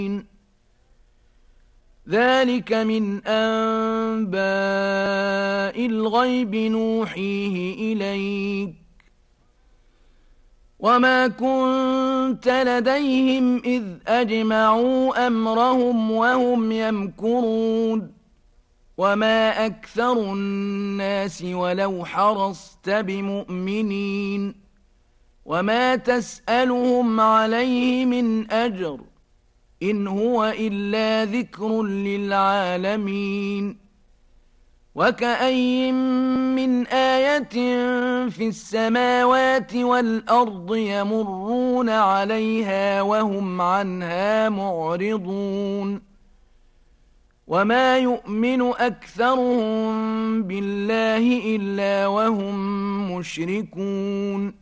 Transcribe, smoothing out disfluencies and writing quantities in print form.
ذلك من أنباء الغيب نوحيه إليك وما كنت لديهم إذ أجمعوا أمرهم وهم يمكرون وما أكثر الناس ولو حرصت بمؤمنين وما تسألهم عليه من أجر إن هو إلا ذكر للعالمين وكأين من آية في السماوات والأرض يمرون عليها وهم عنها معرضون وما يؤمن أكثرهم بالله إلا وهم مشركون